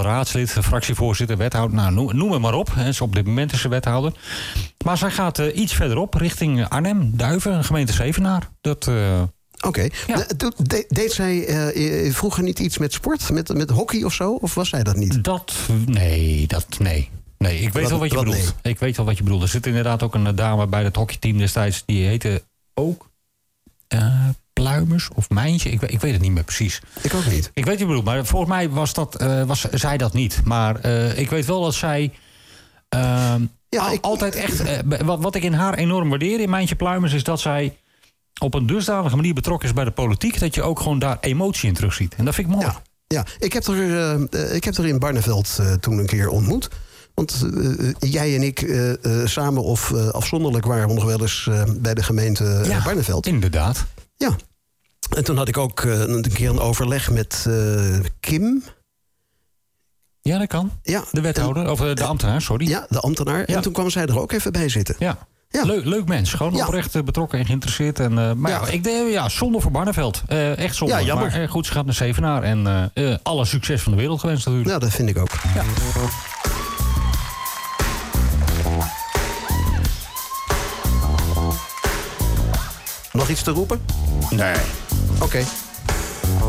raadslid, fractievoorzitter, wethouder. Nou, noem het maar op. Ze is op dit moment is ze wethouder. Maar zij gaat iets verderop richting Arnhem, Duiven, gemeente Zevenaar. Oké. Ja. Deed zij vroeger niet iets met sport? Met hockey of zo? Of was zij dat niet? Nee. Nee, ik weet wel wat je bedoelt. Nee. Ik weet wel wat je bedoelt. Er zit inderdaad ook een dame bij het hockeyteam destijds. Die heette ook Pluimers of Mijntje. Ik weet het niet meer precies. Ik ook niet. Ik weet wat je bedoelt. Maar volgens mij was zij dat niet. Maar ik weet wel dat zij... altijd echt... wat ik in haar enorm waardeer in Mijntje Pluimers... is dat zij op een dusdanige manier betrokken is bij de politiek... dat je ook gewoon daar emotie in terugziet. En dat vind ik mooi. Ja. Ik heb er in Barneveld toen een keer ontmoet. Want jij en ik samen of afzonderlijk waren we nog wel eens bij de gemeente Barneveld. Inderdaad. Ja. En toen had ik ook een keer een overleg met Kim. Ja, dat kan. Ja. De wethouder, of de ambtenaar, sorry. Ja, de ambtenaar. Ja. En toen kwam zij er ook even bij zitten. Ja. Leuk mens. Gewoon oprecht betrokken en geïnteresseerd. Maar zonde voor Barneveld. Echt zonde. Ja, jammer. Maar goed, ze gaat naar Zevenaar. En alle succes van de wereld gewenst natuurlijk. Ja, dat vind ik ook. Ja. Nog iets te roepen? Nee. Oké.